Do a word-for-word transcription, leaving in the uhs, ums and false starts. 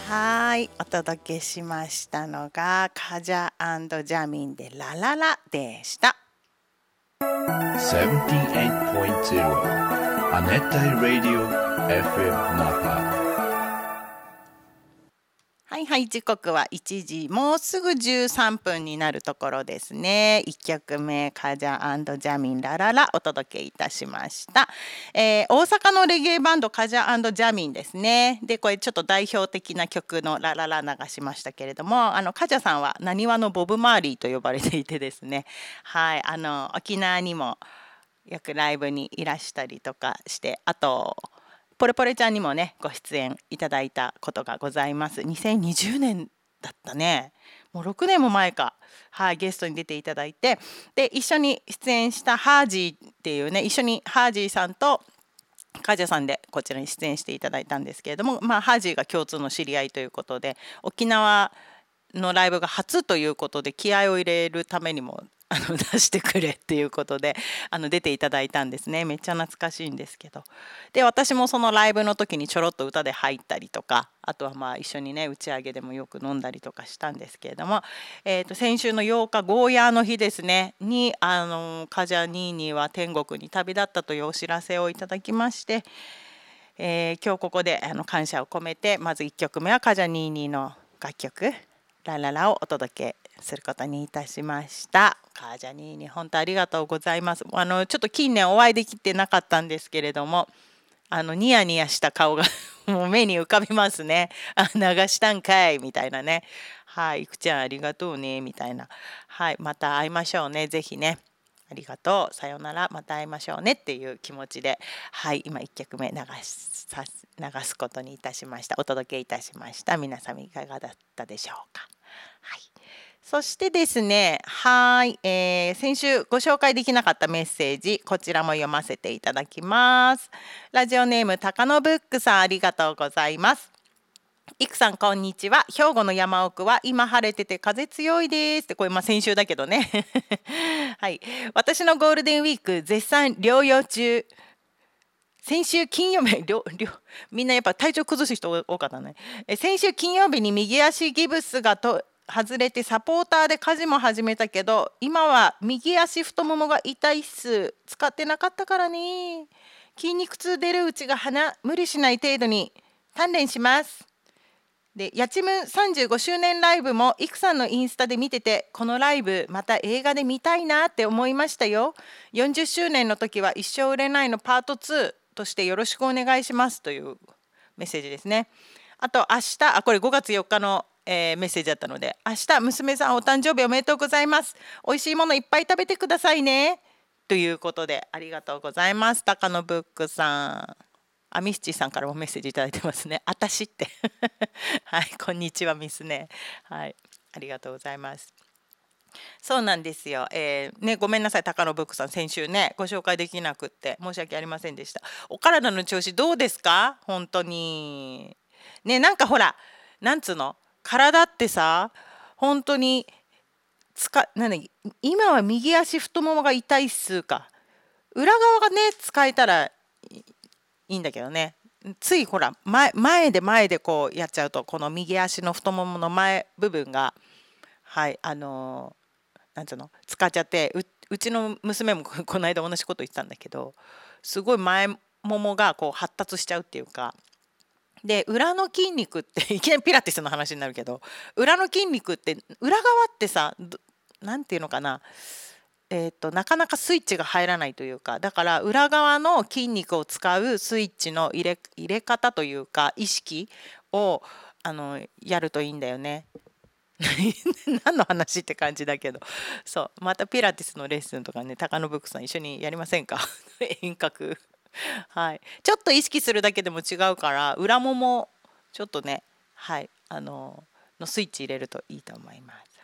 はい、お届けしましたのがカジャ&ジャミンでラララでした。 ななじゅうはちてんゼロ 亜熱帯ラディオ エフエム 那覇。 はいはい、時刻はいちじ、もうすぐじゅうさんぷんになるところですね。いっきょくめ、カジャ&ジャミンラララお届けいたしました。えー、大阪のレゲエバンドカジャ&ジャミンですね。で、これちょっと代表的な曲のラララ流しましたけれども、あのカジャさんはなにわのボブ・マーリーと呼ばれていてですね、はい、あの沖縄にもよくライブにいらしたりとかして、あとポレポレちゃんにもねご出演いただいたことがございます。にせんにじゅうねんだったね、もうろくねんも前か。はい、ゲストに出ていただいて、で一緒に出演したハージーっていうね、一緒にハージーさんとカジャさんでこちらに出演していただいたんですけれども、まあ、ハージーが共通の知り合いということで、沖縄のライブが初ということで気合を入れるためにもあの出してくれっていうことであの出ていただいたんですね。めっちゃ懐かしいんですけど、で私もそのライブの時にちょろっと歌で入ったりとか、あとはまあ一緒にね打ち上げでもよく飲んだりとかしたんですけれども、えー、と先週のようかゴーヤーの日ですねにあのカジャニーニーは天国に旅立ったというお知らせをいただきまして、えー、今日ここであの感謝を込めて、まずいっきょくめはカジャニーニーの楽曲ラララをお届けすることにいたしました。カジャニーニー本当ありがとうございます。あのちょっと近年お会いできてなかったんですけれども、あのニヤニヤした顔がもう目に浮かびますね。あ、流したんかいみたいなね。はい、いくちゃんありがとうねみたいな。はい、また会いましょうね、ぜひね。ありがとう、さようなら、また会いましょうねっていう気持ちで、はい、今いっきょくめ流さ流すことにいたしました。お届けいたしました。皆様いかがだったでしょうか。はい、そしてですね、はい、えー、先週ご紹介できなかったメッセージ、こちらも読ませていただきます。ラジオネーム高野ブックさん、ありがとうございます。いくさんこんにちは。兵庫の山奥は今晴れてて風強いですって、これまあ先週だけどねはい、私のゴールデンウィーク絶賛療養中。先週金曜日みんなやっぱ体調崩す人多かったね。え先週金曜日に右足ギブスがと外れてサポーターで家事も始めたけど、今は右足太ももが痛いっす。使ってなかったからね。筋肉痛出るうちが鼻無理しない程度に鍛錬します。でやちむさんじゅうごしゅうねんライブもいくさんのインスタで見てて、このライブまた映画で見たいなって思いましたよ。よんじゅっしゅうねんの時は一生売れないのパートツーとしてよろしくお願いしますというメッセージですね。あと明日、あこれごがつよっかの、えーメッセージだったので、明日娘さんお誕生日おめでとうございます。美味しいものいっぱい食べてくださいねということで、ありがとうございます。高野ブックさん、あミスチーさんからもメッセージいただいてますね。あたしってはい、こんにちはミスね。はい、ありがとうございます。そうなんですよ。えーね、ごめんなさい、高野ブックさん、先週ね、ご紹介できなくって申し訳ありませんでした。お体の調子どうですか？本当に。ね、なんかほら、なんつうの、体ってさ、本当につか、なんだ、今は右足太ももが痛いっすか。裏側がね、使えたらいいいんだけどね。ついほら前前で前でこうやっちゃうと、この右足の太ももの前部分が、はいあのーなんつうの使っちゃって、ううちの娘もここの間同じこと言ってたんだけど、すごい前ももがこう発達しちゃうっていうか。で裏の筋肉っていきなりピラティスの話になるけど、裏の筋肉って裏側ってさ、どなんていうのかな、えー、となかなかスイッチが入らないというか、だから裏側の筋肉を使うスイッチの入れ入れ方というか意識をあのやるといいんだよね。何の話って感じだけど、そうまたピラティスのレッスンとかね、高野ブックさん一緒にやりませんか？遠隔はい、ちょっと意識するだけでも違うから、裏ももちょっとね、はいあののスイッチ入れるといいと思います。